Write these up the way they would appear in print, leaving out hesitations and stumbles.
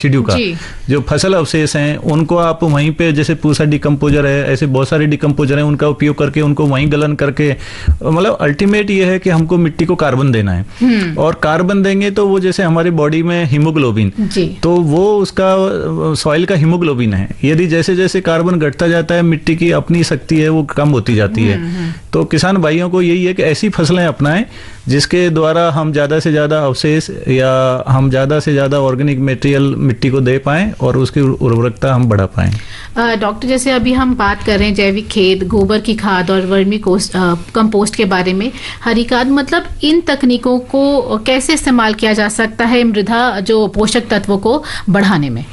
Residue का, जो फसल अवशेष हैं उनको आप वहीं पे, जैसे पूसा डिकम्पोजर है, ऐसे बहुत सारे डिकम्पोजर हैं, उनका उपयोग करके उनको वहीं गलन करके, मतलब अल्टीमेट ये है कि हमको मिट्टी को कार्बन देना है, और कार्बन देंगे तो वो जैसे हमारी बॉडी में हीमोग्लोबिन, तो वो उसका सॉइल का हीमोग्लोबिन है। यदि जैसे जैसे कार्बन घटता जाता है, मिट्टी की अपनी शक्ति है वो कम होती जाती है। तो किसान भाइयों को यही है कि ऐसी फसलें अपनाएं जिसके द्वारा हम ज्यादा से ज्यादा अवशेष या हम ज्यादा से ज्यादा ऑर्गेनिक मटेरियल मिट्टी को दे पाएं और उसकी उर्वरकता हम बढ़ा पाएं। डॉक्टर, जैसे अभी हम बात कर रहे हैं जैविक खेत, गोबर की खाद और वर्मी कंपोस्ट के बारे में, हरी खाद, मतलब इन तकनीकों को कैसे इस्तेमाल किया जा सकता है मृदा जो पोषक तत्वों को बढ़ाने में?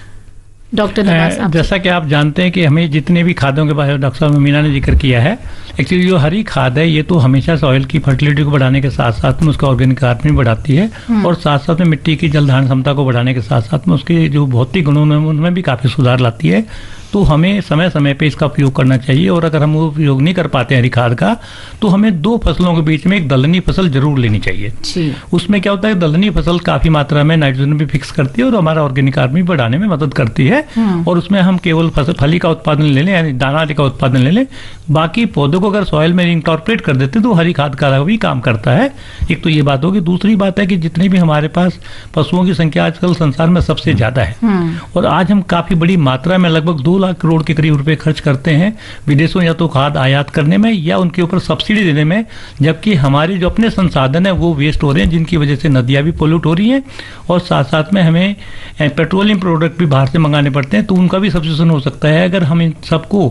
डॉक्टर जैसा कि आप जानते हैं कि हमें जितने भी खादों के बारे में डॉक्टर साहब मीना ने जिक्र किया है, एक्चुअली जो हरी खाद है ये तो हमेशा सॉइल की फर्टिलिटी को बढ़ाने के साथ साथ में उसका ऑर्गेनिक कार्बन बढ़ाती है, और साथ साथ में मिट्टी की जल धारण क्षमता को बढ़ाने के साथ साथ में उसके जो भौतिक गुणों में उनमें भी काफी सुधार लाती है। तो हमें समय समय पे इसका उपयोग करना चाहिए, और अगर हम वो उपयोग नहीं कर पाते हरी खाद का, तो हमें 2 फसलों के बीच में एक दलहनी फसल जरूर लेनी चाहिए। उसमें क्या होता है, दलहनी फसल काफी मात्रा में नाइट्रोजन भी फिक्स करती है और हमारा ऑर्गेनिक कार्बन भी बढ़ाने में मदद करती है, और उसमें हम केवल फली का उत्पादन ले लें, यानी दाना का उत्पादन ले लें, बाकी पौधों को अगर सॉइल में इनकॉर्पोरेट कर देते तो हरी खाद का भी काम करता है। एक तो ये बात होगी। दूसरी बात है कि जितने भी हमारे पास पशुओं की संख्या आजकल संसार में सबसे ज्यादा है, और आज हम काफी बड़ी मात्रा में लगभग 2 लाख करोड़ के करीब रुपए खर्च करते हैं विदेशों या तो खाद आयात करने में या उनके ऊपर सब्सिडी देने में, जबकि हमारे जो अपने संसाधन है वो वेस्ट हो रहे हैं, जिनकी वजह से नदियां भी पोल्यूट हो रही हैं, और साथ साथ में हमें पेट्रोलियम प्रोडक्ट भी बाहर से मंगाने पड़ते हैं। तो उनका भी सब्सिट्यूशन हो सकता है अगर हम इन सबको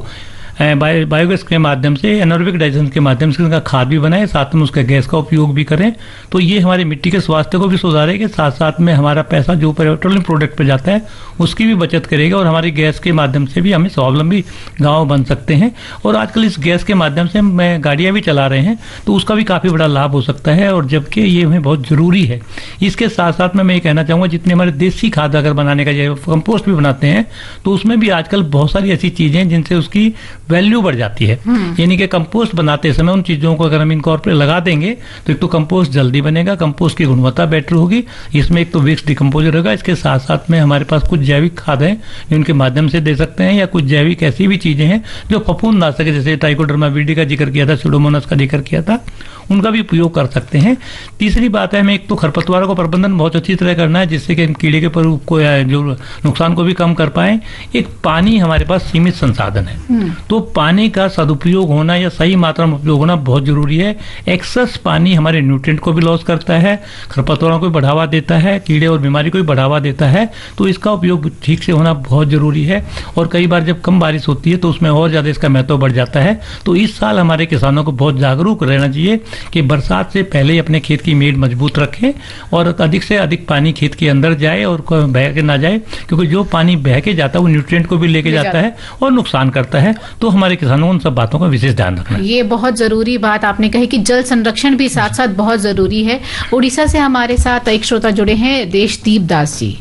बायोगैस के माध्यम से, एनारोबिक डाइजेशन के माध्यम से उनका खाद भी बनाए, साथ में उसका गैस का उपयोग भी करें। तो ये हमारे मिट्टी के स्वास्थ्य को भी सुधारेगा, साथ साथ में हमारा पैसा जो पेट्रोलियम प्रोडक्ट पे जाता है उसकी भी बचत करेगा, और हमारी गैस के माध्यम से भी हमें स्वावलंबी गाँव बन सकते हैं। और आजकल इस गैस के माध्यम से हम गाड़ियाँ भी चला रहे हैं, तो उसका भी काफ़ी बड़ा लाभ हो सकता है, और जबकि ये हमें बहुत ज़रूरी है। इसके साथ साथ में मैं ये कहना चाहूँगा, जितने हमारे देसी खाद अगर बनाने का, जैसे कंपोस्ट भी बनाते हैं, तो उसमें भी आजकल बहुत सारी ऐसी चीज़ें हैं जिनसे उसकी वैल्यू बढ़ जाती है। यानी कि कंपोस्ट बनाते समय उन चीजों को अगर हम इनकॉर्पोरेट लगा देंगे तो एक तो कंपोस्ट जल्दी बनेगा, कंपोस्ट की गुणवत्ता बेटर होगी, इसमें एक तो वेस्ट डिकम्पोजर होगा। इसके साथ साथ में हमारे पास कुछ जैविक खाद हैं जिनके माध्यम से दे सकते हैं, या कुछ जैविक ऐसी भी चीजें हैं जो फफूंदनाशक, जैसे ट्राइकोडर्मा विरिडी का जिक्र किया था, सुडोमोनास का जिक्र किया था, उनका भी उपयोग कर सकते हैं। तीसरी बात है, हमें एक तो खरपतवारों का प्रबंधन बहुत अच्छी तरह करना है, जिससे कि हम कीड़े के प्रकोप को या जो नुकसान को भी कम कर पाए। एक पानी हमारे पास सीमित संसाधन है, तो पानी का सदुपयोग होना या सही मात्रा में उपयोग होना बहुत जरूरी है। एक्सेस पानी हमारे न्यूट्रिएंट को भी लॉस करता है, खरपतवारों को भी बढ़ावा देता है, कीड़े और बीमारी को भी बढ़ावा देता है, तो इसका उपयोग ठीक से होना बहुत जरूरी है। और कई बार जब कम बारिश होती है तो उसमें और ज्यादा इसका महत्व बढ़ जाता है। तो इस साल हमारे किसानों को बहुत जागरूक रहना चाहिए कि बरसात से पहले ही अपने खेत की मेड़ मजबूत रखें, और अधिक से अधिक पानी खेत के अंदर जाए और बह के ना जाए, क्योंकि जो पानी बह के जाता है वो न्यूट्रिएंट को भी लेके जाता है और नुकसान करता है। तो हमारे किसानों को उन सब बातों का विशेष ध्यान रखना है। ये बहुत जरूरी बात आपने कही कि जल संरक्षण भी साथ साथ बहुत जरूरी है। उड़ीसा से हमारे साथ एक श्रोता जुड़े हैं, देशदीप दास जी।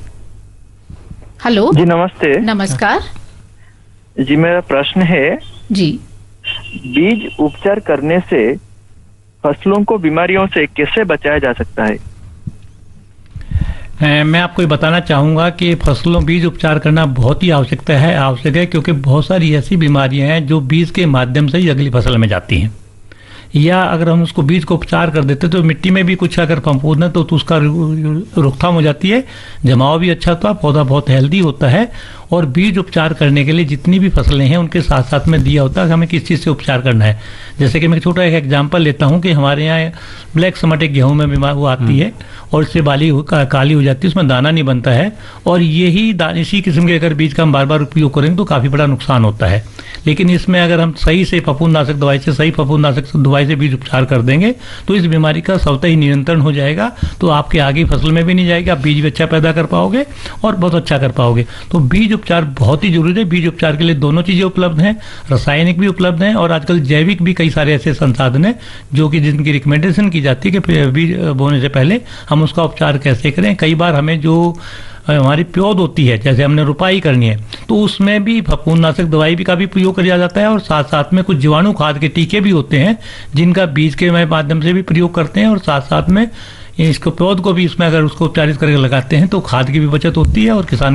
हेलो जी, नमस्ते। नमस्कार जी, मेरा प्रश्न है जी, बीज उपचार करने से फसलों को बीमारियों से कैसे बचाया जा सकता है? मैं आपको ये बताना चाहूँगा कि फसलों बीज उपचार करना बहुत ही आवश्यक है, क्योंकि बहुत सारी ऐसी बीमारियां हैं जो बीज के माध्यम से ही अगली फसल में जाती हैं, या अगर हम उसको बीज को उपचार कर देते तो मिट्टी में भी कुछ अगर फफूंद है तो उसका रोकथाम हो जाती है, जमाव भी अच्छा होता है, पौधा बहुत हेल्दी होता है। और बीज उपचार करने के लिए जितनी भी फसलें हैं उनके साथ साथ में दिया होता है हमें किस चीज़ से उपचार करना है। जैसे कि मैं छोटा एक एग्जांपल लेता हूं कि हमारे यहाँ ब्लैक समट एक गेहूं में बीमार वो आती है और इससे बाली काली हो जाती है, उसमें दाना नहीं बनता है, और इसी किस्म के अगर बीज का हम बार बार उपयोग करेंगे तो काफ़ी बड़ा नुकसान होता है। लेकिन इसमें अगर हम सही से फफूंदनाशक दवाई से, सही फफूंदनाशक दवाई से बीज उपचार कर देंगे तो इस बीमारी का स्वतः ही नियंत्रण हो जाएगा, तो आपके आगे फसल में भी नहीं जाएगी, आप बीज भी अच्छा पैदा कर पाओगे और बहुत अच्छा कर पाओगे। तो बीज उपचार बहुत ही जरूरी है। बीज उपचार के लिए दोनों चीजें उपलब्ध हैं, रासायनिक भी उपलब्ध हैं और आजकल जैविक भी कई सारे ऐसे संसाधन हैं जो कि जिनकी रिकमेंडेशन की जाती है कि बीज बोने से पहले हम उसका उपचार कैसे करें। कई बार हमें जो हमारी प्योद होती है, जैसे हमने रुपाई करनी है, तो उसमें भी फफूंदनाशक दवाई भी का भी प्रयोग किया जाता है और साथ साथ में कुछ जीवाणु खाद के टीके भी होते हैं जिनका बीज के माध्यम से भी प्रयोग करते हैं और साथ साथ में इसको पौध को भी इसमें अगर उसको उपचारित करके लगाते हैं तो खाद की भी बचत होती है और किसान